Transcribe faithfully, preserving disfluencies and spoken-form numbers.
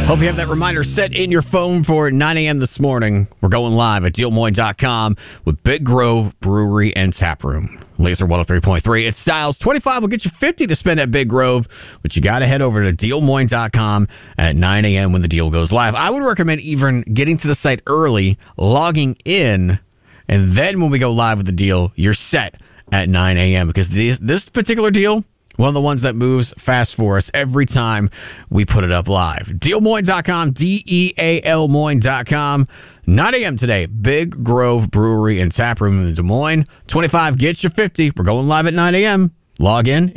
Hope you have that reminder set in your phone for nine a.m. this morning. We're going live at deal moines dot com with Big Grove Brewery and Tap Room. Laser one oh three point three. It's Styles. twenty-five will get you fifty to spend at Big Grove, but you got to head over to deal moines dot com at nine a.m. when the deal goes live. I would recommend even getting to the site early, logging in, and then when we go live with the deal, you're set at nine a.m. because this, this particular deal, one of the ones that moves fast for us every time we put it up live. deal moines dot com, D E A L Moines dot com. nine a.m. today, Big Grove Brewery and Tap Room in Des Moines. twenty-five gets you fifty. We're going live at nine a.m. Log in.